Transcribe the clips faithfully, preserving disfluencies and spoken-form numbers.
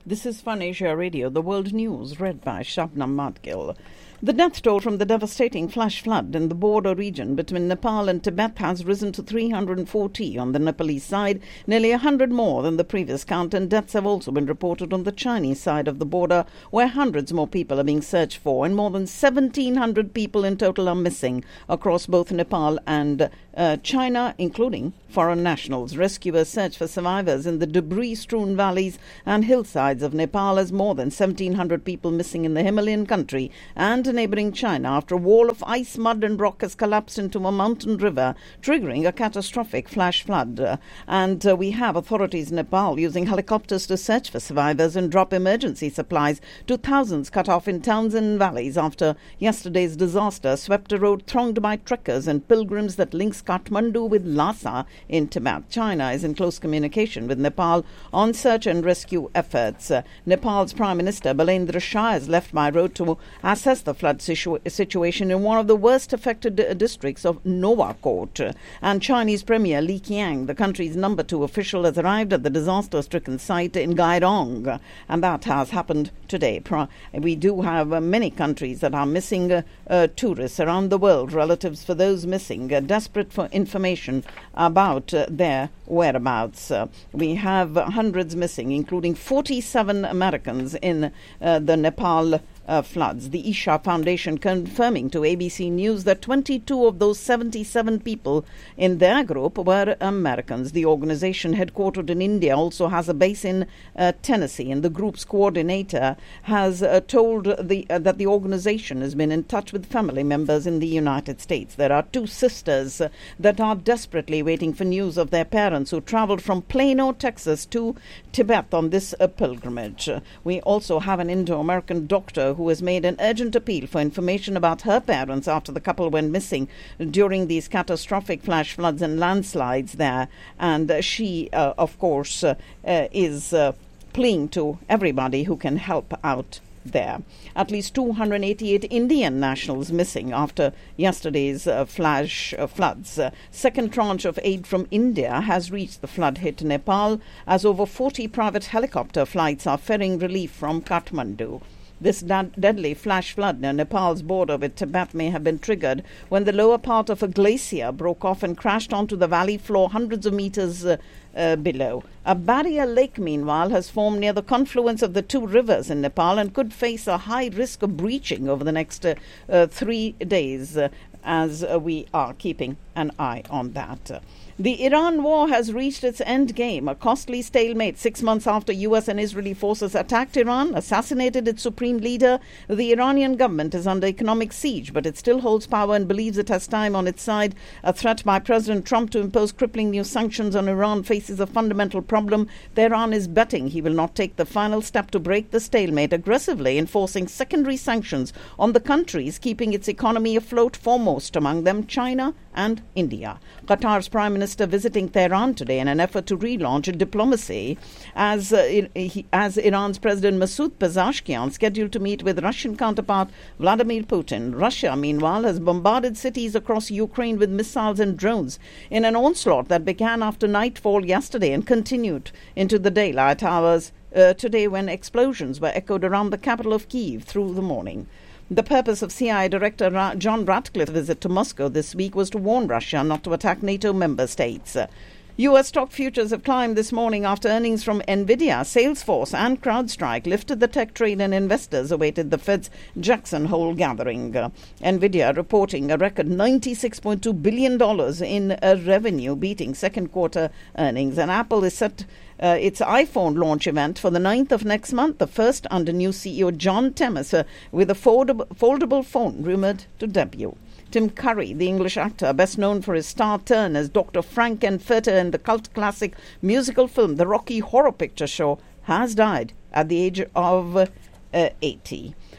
This is Fun Asia Radio, the world news, read by Shabnam Madgil. The death toll from the devastating flash flood in the border region between Nepal and Tibet has risen to three hundred forty on the Nepalese side, nearly one hundred more than the previous count, and deaths have also been reported on the Chinese side of the border, where hundreds more people are being searched for, and more than seventeen hundred people in total are missing across both Nepal and uh, China, including foreign nationals. Rescuers search for survivors in the debris-strewn valleys and hillsides of Nepal, as more than seventeen hundred people missing in the Himalayan country and neighbouring China after a wall of ice, mud and rock has collapsed into a mountain river, triggering a catastrophic flash flood. Uh, and uh, we have authorities in Nepal using helicopters to search for survivors and drop emergency supplies to thousands cut off in towns and valleys after yesterday's disaster swept a road thronged by trekkers and pilgrims that links Kathmandu with Lhasa in Tibet. China is in close communication with Nepal on search and rescue efforts. Uh, Nepal's Prime Minister Balendra Shah has left by road to assess the flood situ- situation in one of the worst affected d- districts of Nuwakot. Uh, and Chinese Premier Li Qiang, the country's number two official, has arrived at the disaster-stricken site in Gairong, uh, and that has happened today. Pro- we do have uh, many countries that are missing uh, uh, tourists around the world, relatives for those missing, uh, desperate for information about uh, their whereabouts. Uh, we have uh, hundreds missing, including forty-seven Americans in uh, the Nepal Uh, floods. The Isha Foundation confirming to A B C News that twenty-two of those seventy-seven people in their group were Americans. The organization, headquartered in India, also has a base in uh, Tennessee, and the group's coordinator has uh, told the uh, that the organization has been in touch with family members in the United States. There are two sisters uh, that are desperately waiting for news of their parents who traveled from Plano, Texas to Tibet on this uh, pilgrimage. Uh, we also have an Indo-American doctor who has made an urgent appeal for information about her parents after the couple went missing during these catastrophic flash floods and landslides there. And uh, she, uh, of course, uh, uh, is uh, pleading to everybody who can help out there. At least two hundred eighty-eight Indian nationals missing after yesterday's uh, flash uh, floods. Uh, second tranche of aid from India has reached the flood-hit Nepal, as over forty private helicopter flights are ferrying relief from Kathmandu. This da- deadly flash flood near Nepal's border with Tibet may have been triggered when the lower part of a glacier broke off and crashed onto the valley floor hundreds of meters uh, uh, below. A barrier lake, meanwhile, has formed near the confluence of the two rivers in Nepal and could face a high risk of breaching over the next uh, uh, three days, uh, as uh, we are keeping an eye on that. Uh, The Iran war has reached its end game, a costly stalemate six months after U S and Israeli forces attacked Iran, assassinated its supreme leader. The Iranian government is under economic siege, but it still holds power and believes it has time on its side. A threat by President Trump to impose crippling new sanctions on Iran faces a fundamental problem. Tehran is betting he will not take the final step to break the stalemate, aggressively enforcing secondary sanctions on the countries keeping its economy afloat, foremost among them China and India. Qatar's Prime Minister visiting Tehran today in an effort to relaunch diplomacy, as uh, he, as Iran's President Masoud Pezeshkian scheduled to meet with Russian counterpart Vladimir Putin. Russia, meanwhile, has bombarded cities across Ukraine with missiles and drones in an onslaught that began after nightfall yesterday and continued into the daylight hours uh, today, when explosions were echoed around the capital of Kyiv through the morning. The purpose of C I A Director Ra- John Ratcliffe's visit to Moscow this week was to warn Russia not to attack NATO member states. U S stock futures have climbed this morning after earnings from Nvidia, Salesforce and CrowdStrike lifted the tech trade, and investors awaited the Fed's Jackson Hole gathering. Uh, Nvidia reporting a record ninety-six point two billion dollars in uh, revenue, beating second quarter earnings. And Apple is set Uh, its iPhone launch event for the ninth of next month, the first under new C E O John Temis, uh, with a foldable, foldable phone rumoured to debut. Tim Curry, the English actor, best known for his star turn as Doctor Frank-N-Furter in the cult classic musical film The Rocky Horror Picture Show, has died at the age of uh, eighty.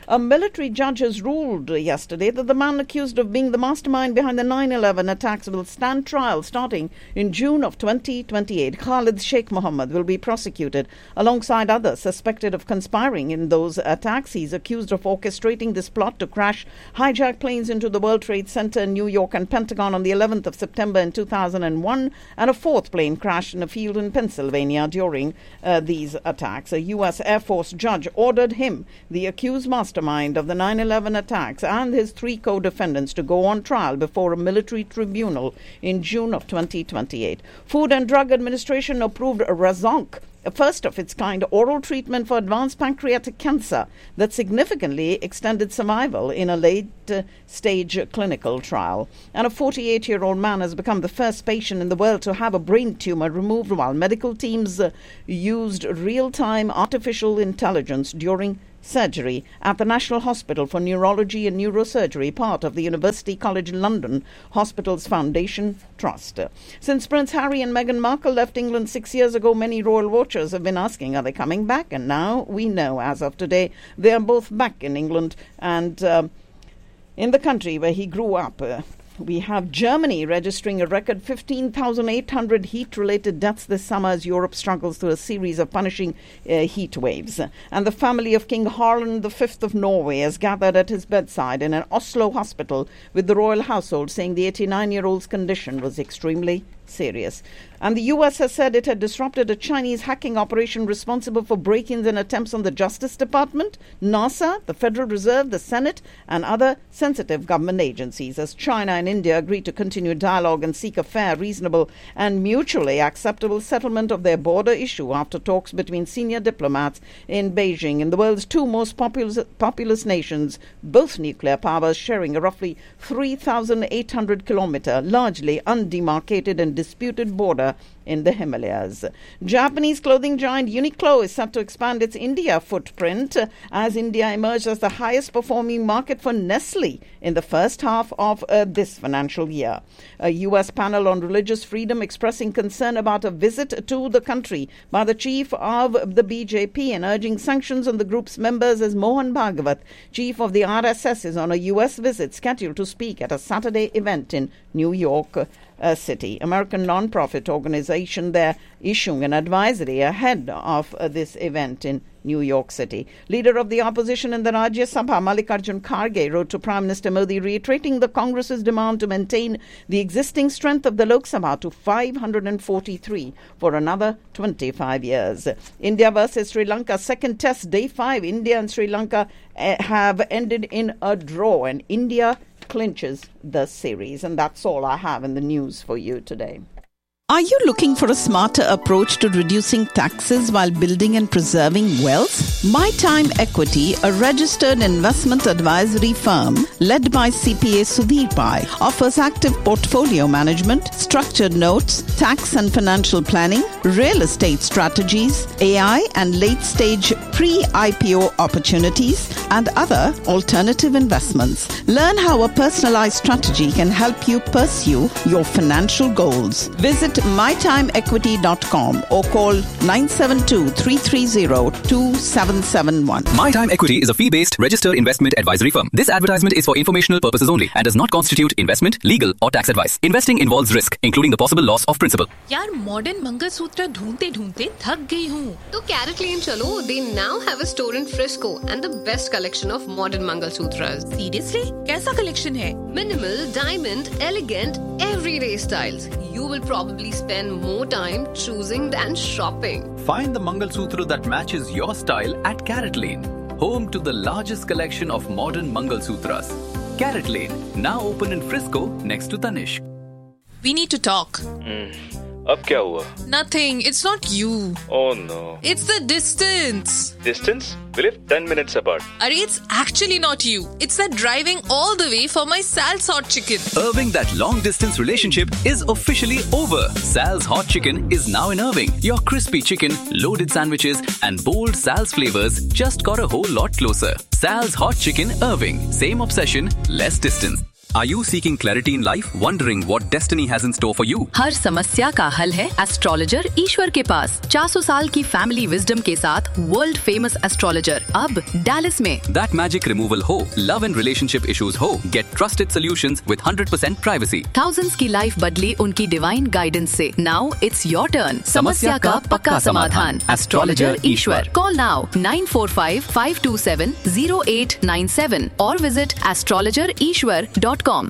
A military judge has ruled yesterday that the man accused of being the mastermind behind the nine eleven attacks will stand trial starting in June of twenty twenty-eight. Khalid Sheikh Mohammed will be prosecuted alongside others suspected of conspiring in those attacks. He's accused of orchestrating this plot to crash hijacked planes into the World Trade Center in New York and Pentagon on the eleventh of September in two thousand one, and a fourth plane crashed in a field in Pennsylvania during uh, these attacks. A U S Air Force judge ordered him, the accused mastermind of the nine eleven attacks, and his three co-defendants to go on trial before a military tribunal in June of twenty twenty-eight. Food and Drug Administration approved Razonk, a first of its kind oral treatment for advanced pancreatic cancer that significantly extended survival in a late uh, stage clinical trial. And a forty-eight-year-old man has become the first patient in the world to have a brain tumor removed while medical teams uh, used real-time artificial intelligence during surgery at the National Hospital for Neurology and Neurosurgery, part of the University College London Hospitals Foundation Trust. Since Prince Harry and Meghan Markle left England six years ago, many royal watchers have been asking, are they coming back? And now we know, as of today, they are both back in England and uh, in the country where he grew up. Uh, We have Germany registering a record fifteen thousand eight hundred heat-related deaths this summer as Europe struggles through a series of punishing uh, heat waves. And the family of King Harald the Fifth of Norway has gathered at his bedside in an Oslo hospital with the royal household, saying the eighty-nine-year-old's condition was extremely serious. And the U S has said it had disrupted a Chinese hacking operation responsible for break-ins and attempts on the Justice Department, NASA, the Federal Reserve, the Senate, and other sensitive government agencies, as China and India agreed to continue dialogue and seek a fair, reasonable, and mutually acceptable settlement of their border issue after talks between senior diplomats in Beijing. In the world's two most populous, populous nations, both nuclear powers sharing a roughly three thousand eight hundred kilometre, largely undemarcated and disputed border in the Himalayas. Japanese clothing giant Uniqlo is set to expand its India footprint as India emerged as the highest performing market for Nestle in the first half of uh, this financial year. A U S panel on religious freedom expressing concern about a visit to the country by the chief of the B J P and urging sanctions on the group's members as Mohan Bhagwat, chief of the R S S, is on a U S visit scheduled to speak at a Saturday event in New York Uh, City. American non-profit organization there issuing an advisory ahead of uh, this event in New York City. Leader of the opposition in the Rajya Sabha, Mallikarjun Kharge, wrote to Prime Minister Modi reiterating the Congress's demand to maintain the existing strength of the Lok Sabha to five hundred forty-three for another twenty-five years. India versus Sri Lanka, second test, day five. India and Sri Lanka uh, have ended in a draw, and India clinches the series. And that's all I have in the news for you today. Are you looking for a smarter approach to reducing taxes while building and preserving wealth? My Time Equity, a registered investment advisory firm led by C P A Sudhir Pai, offers active portfolio management, structured notes, tax and financial planning, real estate strategies, A I and late-stage pre-I P O opportunities, and other alternative investments. Learn how a personalized strategy can help you pursue your financial goals. Visit my time equity dot com or call nine seven two, three three zero, two seven seven one. My Time Equity is a fee-based registered investment advisory firm. This advertisement is for informational purposes only and does not constitute investment, legal or tax advice. Investing involves risk, including the possible loss of principal. यार modern mangalsutra ढूंढते ढूंढते थक गई हूँ. तो Carrot Lane चलो. They now have a store in Frisco and the best collection of modern Mangalsutras. Seriously? कैसा collection है? Minimal, diamond, elegant, everyday styles. You will probably spend more time choosing than shopping. Find the Mangalsutra that matches your style at Carrot Lane, home to the largest collection of modern Mangalsutras. Carrot Lane, now open in Frisco next to Tanishq. We need to talk. Mm. अब क्या हुआ? Nothing. It's not you. Oh no. It's the distance. Distance? We live ten minutes apart. Arey, it's actually not you. It's that driving all the way for my Sal's Hot Chicken. Irving, that long distance relationship is officially over. Sal's Hot Chicken is now in Irving. Your crispy chicken, loaded sandwiches and bold Sal's flavors just got a whole lot closer. Sal's Hot Chicken Irving. Same obsession, less distance. Are you seeking clarity in life? Wondering what destiny has in store for you? हर समस्या का हल है astrologer ईश्वर के पास। चार सौ साल की family wisdom के साथ वर्ल्ड फेमस एस्ट्रोलॉजर अब डैलस में। That magic removal हो, love and relationship issues हो, get trusted solutions with one hundred percent privacy. Thousands की लाइफ बदली उनकी डिवाइन गाइडेंस से। Now it's your turn. समस्या का पक्का समाधान। Astrologer Ishwar. Call now nine four five five two seven zero eight nine seven or visit astrologer ishwar dot com.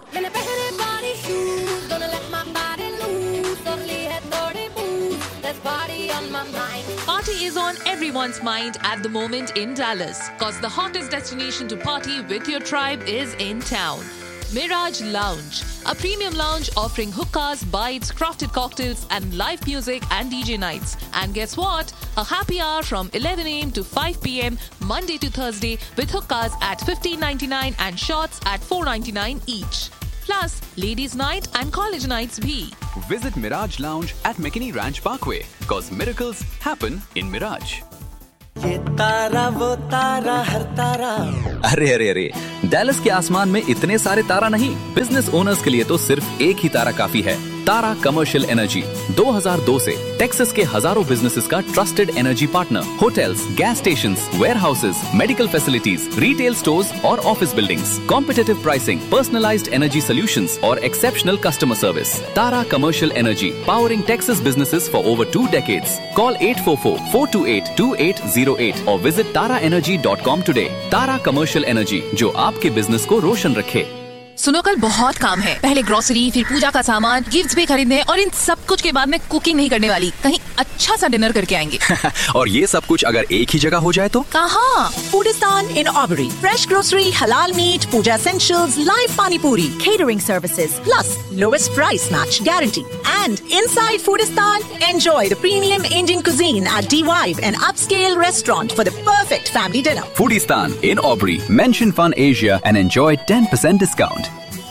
Party is on everyone's mind at the moment in Dallas, cause the hottest destination to party with your tribe is in town. Mirage Lounge, a premium lounge offering hookahs, bites, crafted cocktails and live music and D J nights. And guess what? A happy hour from eleven a.m. to five p.m. Monday to Thursday with hookahs at fifteen ninety-nine and shots at four ninety-nine each. Plus, ladies' night and college nights bhi. Visit Mirage Lounge at McKinney Ranch Parkway, cause miracles happen in Mirage. ये तारा वो तारा हर तारा। अरे अरे अरे, Dallas के आसमान में इतने सारे तारा नहीं, बिजनेस ओनर्स के लिए तो सिर्फ एक ही तारा काफी है। तारा कमर्शियल एनर्जी दो हज़ार दो से टेक्सास के हजारों बिजनेसेस का trusted energy partner. Hotels, gas stations, warehouses, medical facilities, retail stores और office buildings, competitive pricing, personalised energy solutions और exceptional customer service. Tara commercial energy, powering Texas businesses for over two decades. Call eight four four four two eight two eight zero eight or visit tara energy dot com today. Tara commercial energy, जो आपके business को रोशन रखे। सुनो, कल बहुत काम है। पहले ग्रोसरी, फिर पूजा का सामान, गिफ्ट्स भी खरीदने और इन सब कुछ के बाद मैं कुकिंग नहीं करने वाली। कहीं अच्छा सा डिनर करके आएंगे। और ये सब कुछ अगर एक ही जगह हो जाए तो? कहाँ? Foodistan in Aubrey. Fresh grocery, halal meat, puja essentials, live pani puri, catering services, plus lowest price match guarantee. And inside Foodistan, enjoy the premium Indian cuisine at D-Vibe, an upscale restaurant for the perfect family dinner. Foodistan in Aubrey. Mention Fun Asia and enjoy ten percent discount.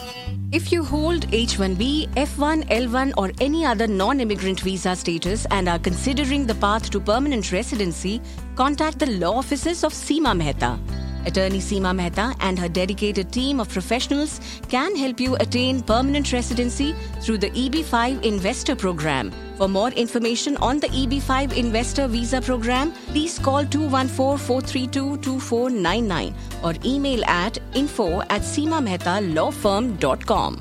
If you hold H one B, F one, L one or any other non-immigrant visa status and are considering the path to permanent residency, contact the law offices of Seema Mehta. Attorney Seema Mehta and her dedicated team of professionals can help you attain permanent residency through the E B five Investor Program. For more information on the E B five Investor Visa Program, please call two one four four three two two four nine nine or email at info at seema mehta law firm dot com.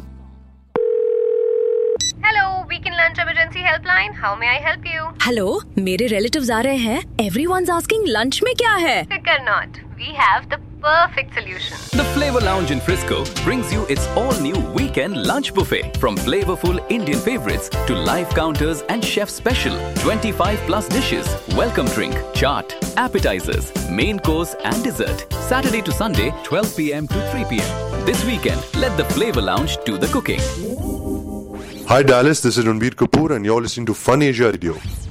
Hello, Weekend Lunch Emergency Helpline. How may I help you? Hello, मेरे relatives आ रहे हैं. Everyone's asking lunch में क्या है? Fear not. We have the perfect solution. The Flavor Lounge in Frisco brings you its all-new weekend lunch buffet. From flavorful Indian favorites to live counters and chef special twenty-five plus dishes, welcome drink, chaat, appetizers, main course and dessert. Saturday to Sunday, twelve p.m. to three p.m. This weekend, let the Flavor Lounge do the cooking. Hi Dallas, this is Ranbir Kapoor and you're listening to Fun Asia Radio.